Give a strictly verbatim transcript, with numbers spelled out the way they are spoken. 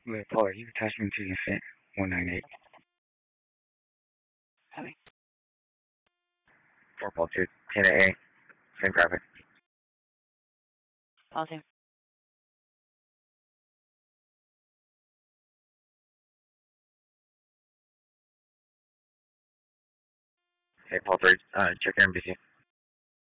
Wait, Paul, you attachment to your fit. one ninety-eight. Heavy. four Paul two. ten A. Same traffic. Pausing. Hey, Paul three. Uh, check your N B C.